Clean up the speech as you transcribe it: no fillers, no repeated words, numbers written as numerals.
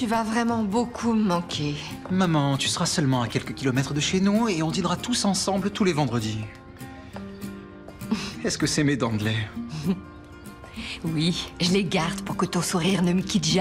Tu vas vraiment beaucoup me manquer. Maman, tu seras seulement à quelques kilomètres de chez nous et on dînera tous ensemble tous les vendredis. Est-ce que c'est mes dents de lait? Oui, je les garde pour que ton sourire ne me quitte jamais.